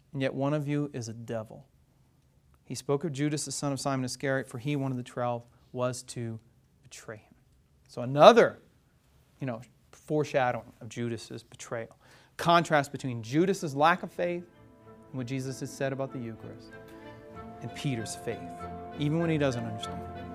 and yet one of you is a devil. He spoke of Judas, the son of Simon Iscariot, for he, one of the 12, was to betray him. So another, foreshadowing of Judas's betrayal. Contrast between Judas's lack of faith and what Jesus has said about the Eucharist, and Peter's faith, even when he doesn't understand.